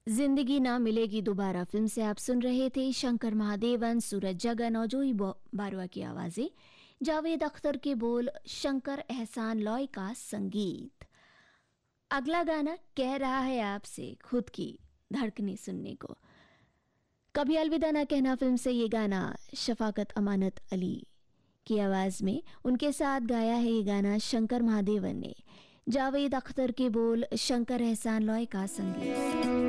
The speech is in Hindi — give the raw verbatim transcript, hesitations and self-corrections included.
जिंदगी ना मिलेगी दोबारा फिल्म से आप सुन रहे थे शंकर महादेवन, सूरज जगन और जोई बो- बारुआ की आवाजें। जावेद अख्तर के बोल, शंकर एहसान लॉय का संगीत। अगला गाना कह रहा है आपसे खुद की धड़कने सुनने को। कभी अलविदा ना कहना फिल्म से ये गाना शफाकत अमानत अली की आवाज में उनके साथ गाया है। ये गाना शंकर महादेवन ने। जावेद अख्तर के बोल, शंकर एहसान लॉय का संगीत।